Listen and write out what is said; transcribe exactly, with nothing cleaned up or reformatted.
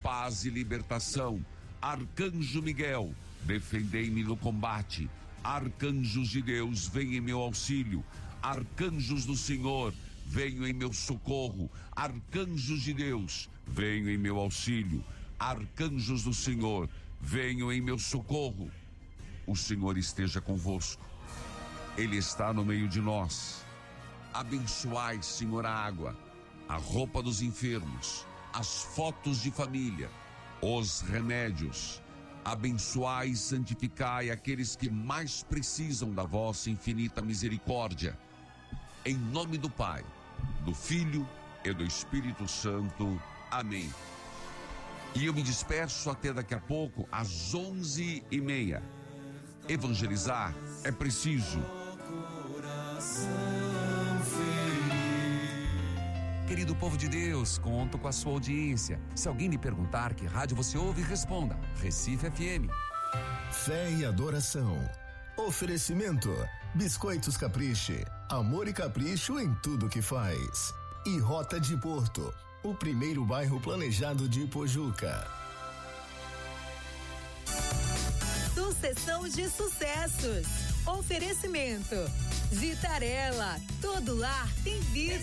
paz e libertação. Arcanjo Miguel, defendei-me no combate. Arcanjos de Deus, vem em meu auxílio. Arcanjos do Senhor, venham em meu socorro. Arcanjos de Deus, venham em meu auxílio. Arcanjos do Senhor, venham em meu socorro. O Senhor esteja convosco. Ele está no meio de nós. Abençoai, Senhor, a água, a roupa dos enfermos, as fotos de família, os remédios. Abençoai e santificai aqueles que mais precisam da vossa infinita misericórdia. Em nome do Pai, do Filho e do Espírito Santo. Amém. E eu me despeço até daqui a pouco, às onze e meia. Evangelizar é preciso. Querido povo de Deus, conto com a sua audiência. Se alguém lhe perguntar que rádio você ouve, responda: Recife F M. Fé e adoração. Oferecimento: Biscoitos Capriche, amor e capricho em tudo que faz. E Rota de Porto, o primeiro bairro planejado de Ipojuca. Sucessão de sucessos. Oferecimento: Vitarella, todo lar tem vida.